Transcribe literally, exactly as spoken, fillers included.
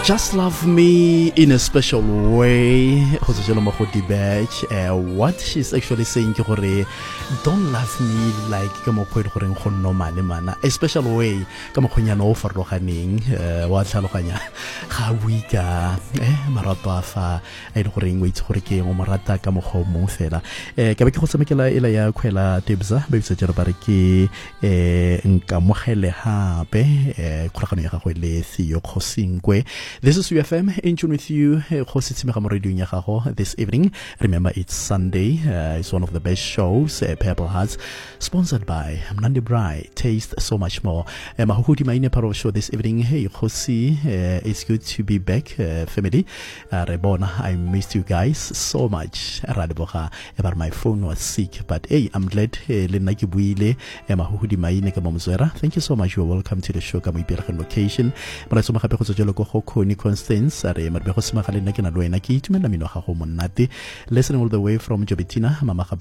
Just love me in a special way. Uh, what she's actually saying ke gore don't love me like ka mokgwa e goreng go normal mana, a special way ka mokgwanyana o farologaneng wa tlhaloganya ga buika eh marato a fa a ile goreng o itse gore ke ngo morata ka mokgwa mo fela eh ka be ke go tsamekela ela ya khwela tebza ba bitsa jara bare ke eh nka mogele hape eh kgolagano ya gagwe le Theo Khosinkwe. This is U F M in tune with you go sitsimega mo radio ya gago this evening. Remember it's Sunday, uh, it's one of the best shows uh, Purple Hearts, sponsored by Mnandi Brai, taste so much more. Mahudi maine part of show this evening. Hey Khosi, uh, it's good to be back, uh, family. uh, Rebona, I missed you guys so much. Radeboga ever my phone was sick, but hey, I'm glad lena ke buile mahudi maine ka momzwera. Thank you so much. You're welcome to the show ka mo ipela location. Mara so magape go tsotjelo go go Connie Constance are marbe go sima ga lena ke na lo ena ke itumela mino ga go monnate, listening all the way from Jobetina mama.